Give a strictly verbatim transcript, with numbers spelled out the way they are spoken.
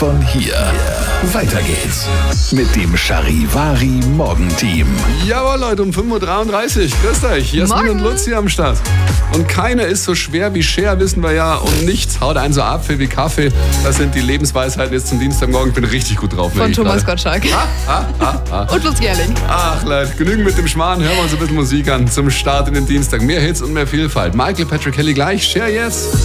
Von hier. Weiter geht's mit dem Charivari Morgenteam. Jawohl, Leute, um fünf Uhr dreiunddreißig. Grüßt euch, Jasmin Morgen. und Lutz hier am Start. Und keiner ist so schwer wie Cher, wissen wir ja. Und nichts haut einen so Apfel wie Kaffee. Das sind die Lebensweisheiten jetzt zum Dienstagmorgen. Ich bin richtig gut drauf. Von Thomas Gottschalk. Ah, ah, ah, ah. Und Lutz Gerling. Ach Leute, genügend mit dem Schmarrn. Hören wir uns ein bisschen Musik an zum Start in den Dienstag. Mehr Hits und mehr Vielfalt. Michael Patrick Kelly gleich. Cher jetzt.